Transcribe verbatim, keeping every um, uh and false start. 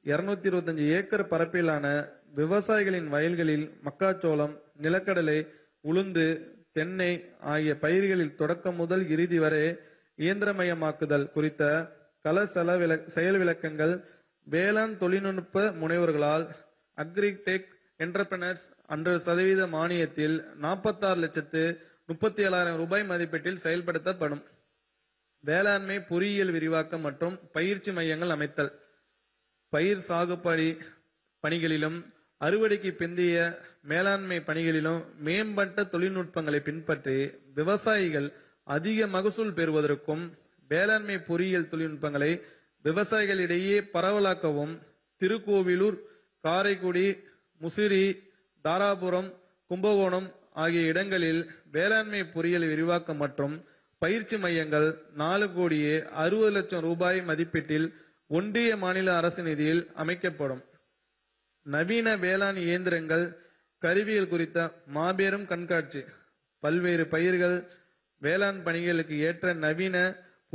இருநூத்தி இருபத்தஞ்சு ஏக்கர் பரப்பிலான விவசாயிகளின் வயல்களில் மக்காச்சோளம், நிலக்கடலை, உளுந்து, தென்னை ஆகிய பயிர்களில் தொடக்கம் முதல் இறுதி வரை இயந்திரமயமாக்குதல் குறித்த கள செல விள செயல் விளக்கங்கள் வேளாண் தொழில்நுட்ப முனைவர்களால் அக்ரிடெக் என்டர்பிரனர்ஸ் அன்று சதவீத மானியத்தில் நாற்பத்தி ஆறு லட்சத்து முப்பத்தி ஏழாயிரம் ரூபாய் மதிப்பீட்டில் செயல்படுத்தப்படும். வேளாண்மை பொறியியல் விரிவாக்கம் மற்றும் பயிற்சி மையங்கள் அமைத்தல். பயிர் சாகுபடி பணிகளிலும் அறுவடைக்கு பிந்தைய மேலாண்மை பணிகளிலும் மேம்பட்ட தொழில்நுட்பங்களை பின்பற்றி விவசாயிகள் அதிக மகசூல் பெறுவதற்கும் வேளாண்மை பொறியியல் தொழில்நுட்பங்களை விவசாயிகளிடையே பரவலாக்கவும் திருக்கோவிலூர், காரைக்குடி, முசிறி, தாராபுரம், கும்பகோணம் ஆகிய இடங்களில் வேளாண்மை பொறியியல் விரிவாக்கம் மற்றும் பயிற்சி மையங்கள் நாலு கோடியே அறுபது லட்சம் ரூபாய் மதிப்பீட்டில் ஒன்றிய மாநில அரசு நிதியில் அமைக்கப்படும். நவீன வேளாண் இயந்திரங்கள் கருவிகள் குறித்த மாபெரும் கண்காட்சி. பல்வேறு பயிர்கள் வேளாண் பணிகளுக்கு ஏற்ற நவீன